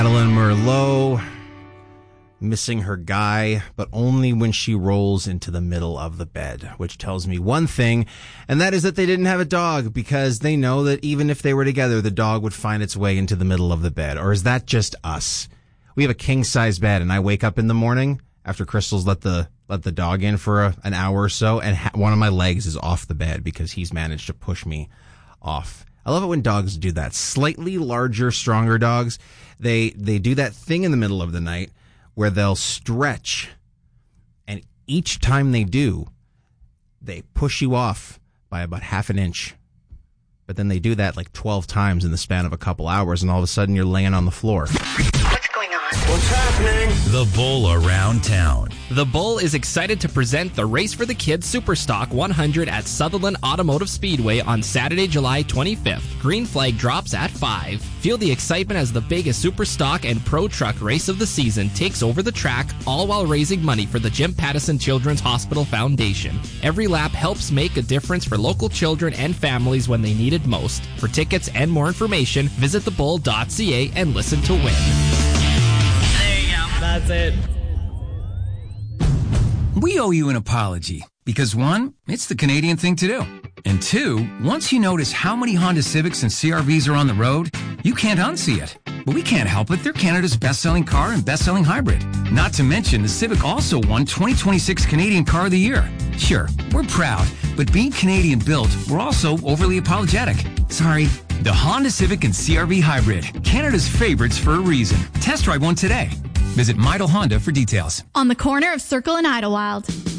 Madeline Merlot missing her guy, but only when she rolls into the middle of the bed, which tells me one thing, and that is that they didn't have a dog, because they know that even if they were together, the dog would find its way into the middle of the bed. Or is that just us? We have a king-size bed, and I wake up in the morning after Crystal's let the dog in for an hour or so, and one of my legs is off the bed because he's managed to push me off. I love it when dogs do that. Slightly larger, stronger dogs, they do that thing in the middle of the night where they'll stretch, and each time they do, they push you off by about half an inch. But then they do that like 12 times in the span of a couple hours, and all of a sudden you're laying on the floor. What's going on? What's happening? The Bull Around Town. The Bull is excited to present the Race for the Kids Superstock 100 at Sutherland Automotive Speedway on Saturday, July 25th. Green flag drops at 5. Feel the excitement as the biggest Superstock and Pro Truck race of the season takes over the track, all while raising money for the Jim Pattison Children's Hospital Foundation. Every lap helps make a difference for local children and families when they need it most. For tickets and more information, visit thebull.ca and listen to win. There you go. That's it. We owe you an apology because, one, it's the Canadian thing to do. And two, once you notice how many Honda Civics and CRVs are on the road, you can't unsee it. But we can't help it. They're Canada's best-selling car and best-selling hybrid. Not to mention, the Civic also won 2026 Canadian Car of the Year. Sure, we're proud, but being Canadian-built, we're also overly apologetic. Sorry. The Honda Civic and CRV Hybrid, Canada's favorites for a reason. Test drive one today. Visit Midel Honda for details. On the corner of Circle and Idlewild.